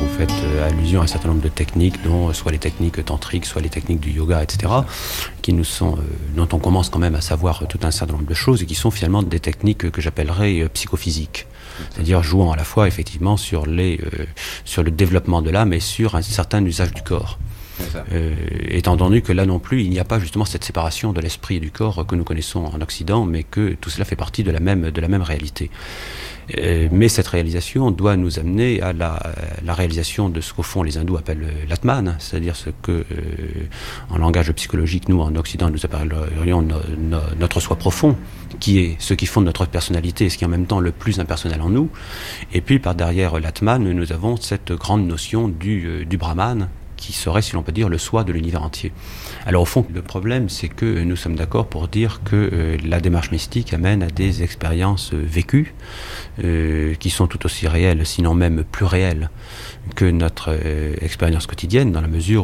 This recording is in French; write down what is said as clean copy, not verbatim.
vous faites allusion à un certain nombre de techniques, dont soit les techniques tantriques, soit les techniques du yoga, etc., qui nous sont, dont on commence quand même à savoir tout un certain nombre de choses et qui sont finalement des techniques que j'appellerais psychophysiques. C'est-à-dire jouant à la fois effectivement sur le développement de l'âme et sur un certain usage du corps. Étant entendu que là non plus, il n'y a pas justement cette séparation de l'esprit et du corps que nous connaissons en Occident, mais que tout cela fait partie de la même réalité. Mais cette réalisation doit nous amener à la réalisation de ce qu'au fond les hindous appellent l'Atman, c'est-à-dire ce que, en langage psychologique, nous en Occident nous appellerions notre soi profond, qui est ce qui fonde notre personnalité, ce qui est en même temps le plus impersonnel en nous. Et puis par derrière l'Atman, nous avons cette grande notion du Brahman, qui serait, si l'on peut dire, le soi de l'univers entier. Alors au fond, le problème, c'est que nous sommes d'accord pour dire que la démarche mystique amène à des expériences vécues, qui sont tout aussi réelles, sinon même plus réelles, que notre expérience quotidienne, dans la mesure